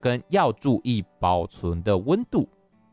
跟要注意保存的温度。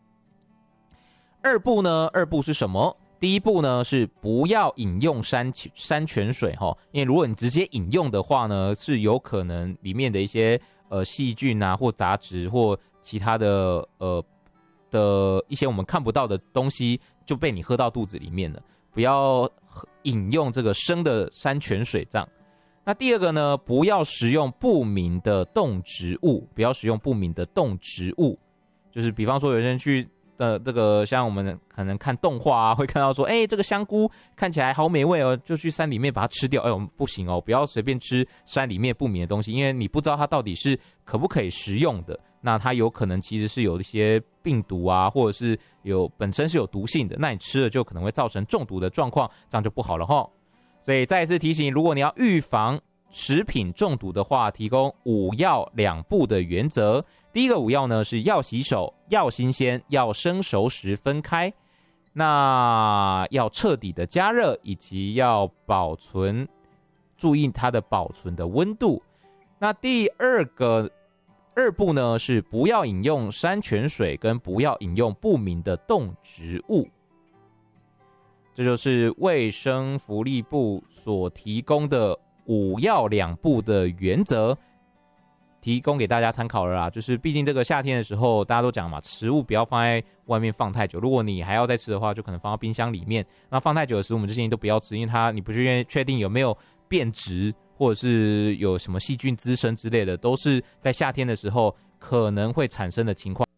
二步呢？二步是什么？第一步呢是不要饮用山泉水哈，因为如果你直接饮用的话呢，是有可能里面的一些细菌啊或杂质或其他的一些我们看不到的东西就被你喝到肚子里面了。不要饮用这个生的山泉水这样。那第二个呢，不要食用不明的动植物，不要食用不明的动植物，就是比方说有些人去这个像我们可能看动画啊，会看到说，这个香菇看起来好美味哦，就去山里面把它吃掉。我们不行哦，不要随便吃山里面不明的东西，因为你不知道它到底是可不可以食用的。那它有可能其实是有一些病毒啊，或者是本身是有毒性的，那你吃了就可能会造成中毒的状况，这样就不好了齁。所以再一次提醒，如果你要预防食品中毒的话，提供5要2不的原则。第一个5要呢是要洗手、要新鲜、要生熟时分开，那要彻底的加热，以及要保存，注意它的保存的温度。那第二步呢是不要饮用山泉水，跟不要饮用不明的动植物。这就是卫生福利部所提供的5要2不的原则，提供给大家参考了啦。就是毕竟这个夏天的时候，大家都讲嘛，食物不要放在外面放太久。如果你还要再吃的话，就可能放到冰箱里面。那放太久的食物，我们这些都不要吃，因为你不确定有没有变质，或者是有什么细菌滋生之类的，都是在夏天的时候可能会产生的情况。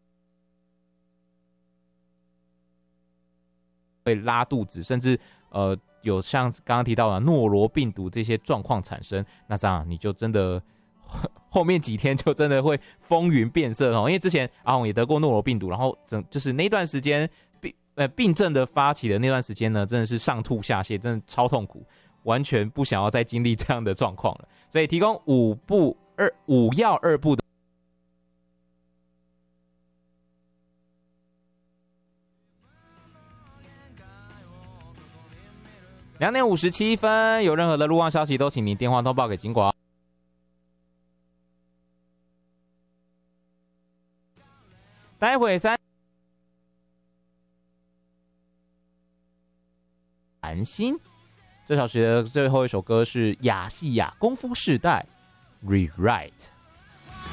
会拉肚子，甚至有像刚刚提到的诺罗病毒这些状况产生，那这样你就真的后面几天就真的会风云变色哦。因为之前阿宏也得过诺罗病毒，然后就是那段时间病症的发起的那段时间呢，真的是上吐下泻，真的超痛苦，完全不想要再经历这样的状况了。所以提供5要2不的。2点57分，有任何的路况消息都请您电话通报给警广。待会蓝心这小时的最后一首歌是亚细亚功夫世代 Rewrite。